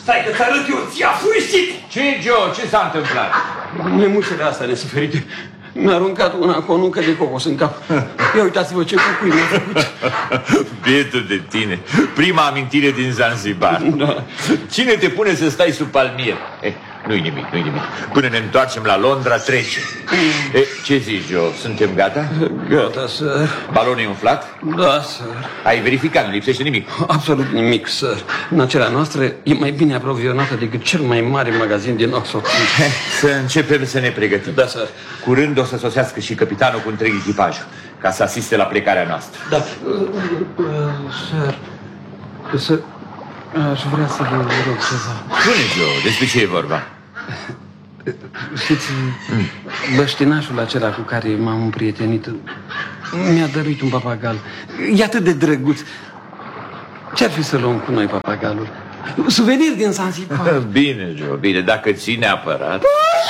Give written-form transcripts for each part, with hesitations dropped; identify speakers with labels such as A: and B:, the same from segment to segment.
A: Stai că ți-arăt eu, ți-a furisit!
B: Ce, Joe? Ce s-a întâmplat?
A: Nemușele astea nesuferite mi-a aruncat una cu o nuncă de cocos în cap. Ia uitați-vă ce cucui mi-a făcut.
B: Bietul de tine. Prima amintire din Zanzibar.
A: Da.
B: Cine te pune să stai sub palmier? Nu-i nimic, nu-i nimic. Până ne întoarcem la Londra, trece. Ce zici, Joe? Suntem gata?
A: Gata, sir.
B: Balonul e umflat?
A: Da, sir.
B: Ai verificat, nu lipsește nimic?
A: Absolut nimic, sir. Nacerea noastră e mai bine aprovizionată decât cel mai mare magazin din Oxford.
B: Să începem să ne pregătim.
A: Da, sir.
B: Curând o să sosească și capitanul cu întreg echipajul, ca să asiste la plecarea noastră.
A: Da. Sir, aș vrea să vă rog ceva.
B: Spune, Joe, despre ce e vorba?
A: Știți, băștinașul acela cu care m-am împrietenit mi-a dăruit un papagal. E atât de drăguț. Ce-ar fi să luăm cu noi papagalul? Suvenir din Zanzibar.
B: Bine, Joe, bine, dacă ții neapărat.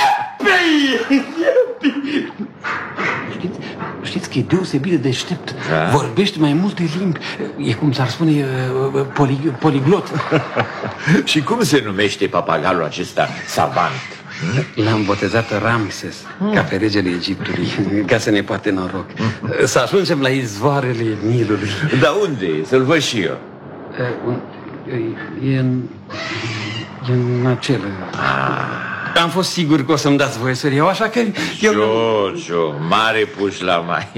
A: Știți că e deosebit de deștept.
B: Da.
A: Vorbește mai multe limbi. E cum s-ar spune poliglot.
B: Și cum se numește papagalul acesta savant?
A: L-am botezat Ramses, ca pe regele Egiptului, ca să ne poate noroc. Să ajungem la izvoarele Nilului.
B: Dar unde e? Să-l văd și eu.
A: E în acel... Am fost sigur că o să-mi dați voie să iau, așa că...
B: Joe, mare puș la mai.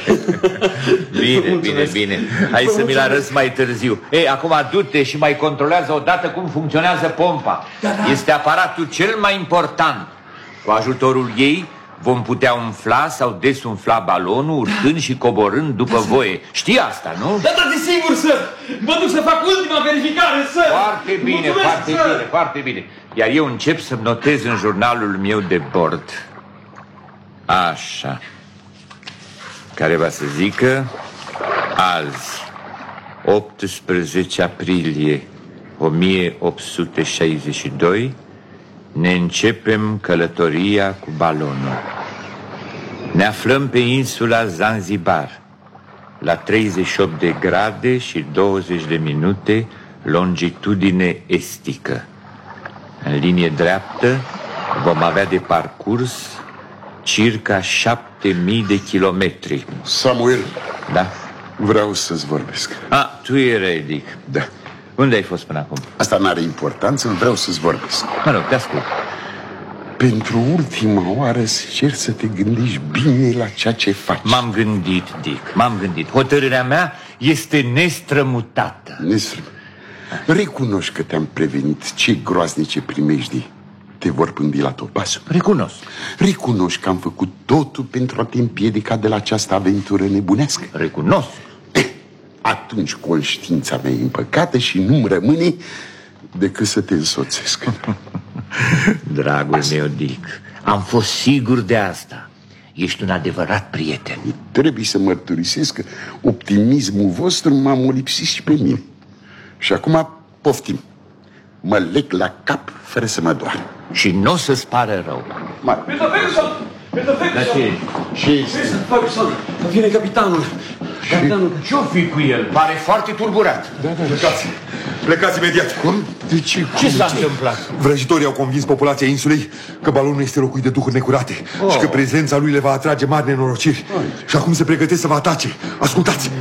B: Bine. Hai să mi-l arăți mai târziu. Acum du-te și mai controlează odată cum funcționează pompa.
A: Da.
B: Este aparatul cel mai important. Cu ajutorul ei vom putea umfla sau desumfla balonul, urcând și coborând după voie. Știi asta, nu?
A: Da, desigur, sir! Mă duc să fac ultima verificare, sir!
B: Foarte bine. Iar eu încep să-mi notez în jurnalul meu de bord. Așa. Care va să zică azi, 18 aprilie 1862, ne începem călătoria cu balonul. Ne aflăm pe insula Zanzibar, la 38 de grade și 20 de minute longitudine estică. În linie dreaptă vom avea de parcurs circa 7000 de kilometri.
C: Samuel.
B: Da?
C: Vreau să-ți vorbesc.
B: Tu erai, Dick.
C: Da.
B: Unde ai fost până acum?
C: Asta n-are importanță, vreau să-ți vorbesc.
B: Mă rog, te ascult.
C: Pentru ultima oară să cer să te gândești bine la ceea ce faci.
B: M-am gândit, Dick, m-am gândit. Hotărârea mea este nestrămutată.
C: Recunoști că te-am prevenit ce groaznice primejdii te vor pândi la topasul.
B: Recunosc.
C: Recunoști că am făcut totul pentru a te împiedica de la această aventură nebunească.
B: Recunosc.
C: Atunci conștiința mea e împăcată și nu-mi rămâne decât să te însoțesc.
B: Dragul meu, Dick, am fost sigur de asta. Ești un adevărat prieten.
C: Trebuie să mărturisesc că optimismul vostru m-a molipsit și pe mine. Și acum poftim. Mă leg la cap fără să mă doar.
B: Și nu o să-ți pară rău.
A: Mr. Ferguson! Ferguson! Vine capitanul.
B: Ce-o fi cu el? Pare foarte tulburat.
D: Da. Plecați imediat.
C: Cum? De ce?
B: Ce s-a întâmplat?
D: Vrăjitorii au convins populația insulei că balonul este locuit de duhuri necurate și că prezența lui le va atrage mari nenorociri. Și acum se pregătesc să vă atace. Ascultați!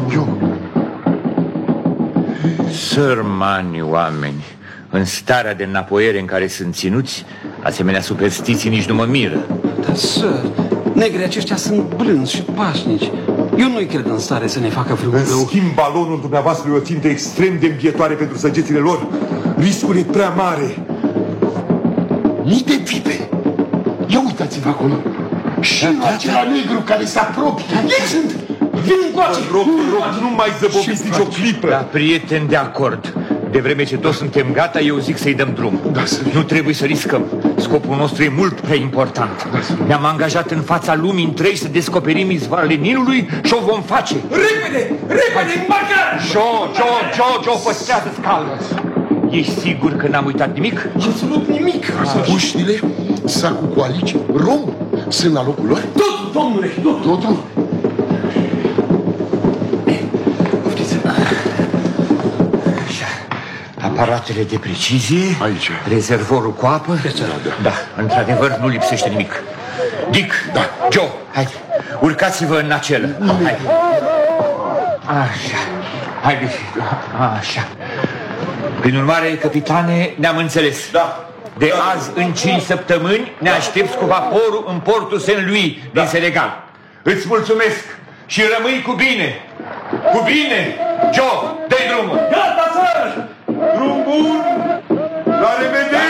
B: Sărmani oameni, în starea de înapoiere în care sunt ținuți, asemenea superstiții nici nu mă miră.
A: Dar, sir, negrii aceștia sunt blânzi și pașnici. Eu nu-i cred în stare să ne facă vreun
D: rău.
A: rău.
D: În schimb, balonul dumneavoastră e o țintă extrem de îmbietoare pentru săgețile lor. Riscul e prea mare.
C: Mii de pipe. Ia uitați-vă acolo. Și acela negru care se apropie. Ei sunt.
A: Vin încoace.
D: Rog, nu mai zăboviți nicio clipă.
B: Da, prieten, de acord. De vreme ce toți suntem gata, eu zic să-i dăm drum. Nu trebuie să riscăm. Scopul nostru e mult prea important. Ne-am angajat în fața lumii întregi să descoperim izvoarele Nilului și o vom face.
A: Repede, îmbarcare!
B: Joe, păstrează-ți calmă. Ești sigur că n-am uitat nimic?
C: Absolut nimic. Puștile, sacul cu alici, rom, sunt la locul lor?
A: Totul, domnule, totul.
B: Aparatele de precizie.
C: Aici.
B: Rezervorul cu apă. Da, într-adevăr nu lipsește nimic. Dick,
C: da.
B: Joe, hai, urcați-vă în acelă. Hai. Așa. Haideți. Așa. Prin urmare, capitane, ne-am înțeles.
C: Da.
B: De azi în 5 săptămâni ne aștepți cu vaporul în portul Saint-Louis din Senegal. Îți mulțumesc și rămâi cu bine. Cu bine! Joe, dă-i drumul!
D: Gata, sir! Drum bun! La revedere!